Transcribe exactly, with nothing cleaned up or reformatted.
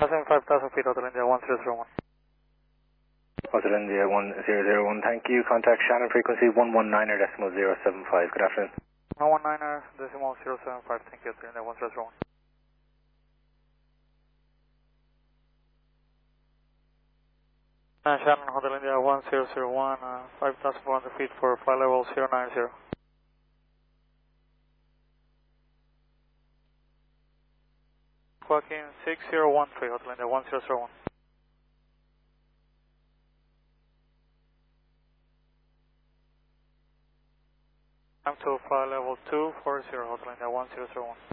five thousand feet, Hotel India one zero zero one. Hotel India one zero zero one, thank you. Contact Shannon frequency one one nine er decimal zero seven five. Good afternoon. one one nine er decimal zero seven five, thank you, Hotel India one zero zero one. Uh, Shannon, Hotel India one zero zero one, uh, five thousand four hundred feet for flight level zero nine zero. Clocking six zero one three, Hotel India one zero zero one. Time to flight level two four zero, Hotel India one zero zero one.